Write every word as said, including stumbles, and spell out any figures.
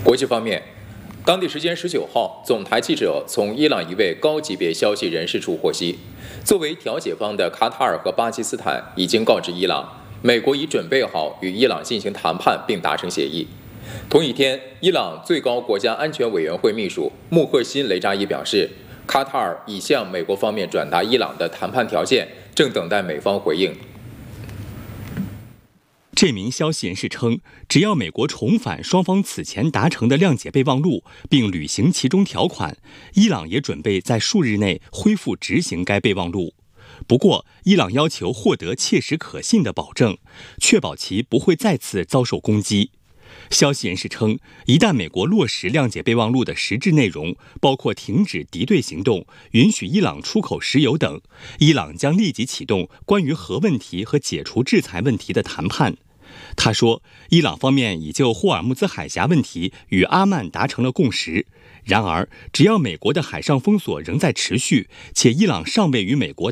国际方面，当地时间十九号，总台记者从伊朗一位高级别消息人士处获悉，作为调解方的卡塔尔和巴基斯坦已经告知伊朗，美国已准备好与伊朗进行谈判并达成协议。同一天，伊朗最高国家安全委员会秘书穆赫辛雷扎伊表示，卡塔尔已向美国方面转达伊朗的谈判条件，正等待美方回应。 这名消息人士称，只要美国重返双方此前达成的谅解备忘录，并履行其中条款，伊朗也准备在数日内恢复执行该备忘录。不过，伊朗要求获得切实可信的保证，确保其不会再次遭受攻击。消息人士称，一旦美国落实谅解备忘录的实质内容，包括停止敌对行动、允许伊朗出口石油等，伊朗将立即启动关于核问题和解除制裁问题的谈判。他说，伊朗方面已就霍尔木兹海峡问题与阿曼达成了共识。然而，只要美国的海上封锁仍在持续，且伊朗尚未与美国